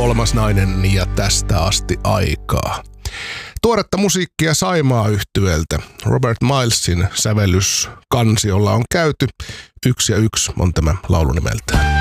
Kolmas nainen ja tästä asti aikaa. Tuoretta musiikkia Saimaa-yhtyeeltä. Robert Milesin sävellyskansiolla on käyty. 1 ja 1 on tämä laulu nimeltään.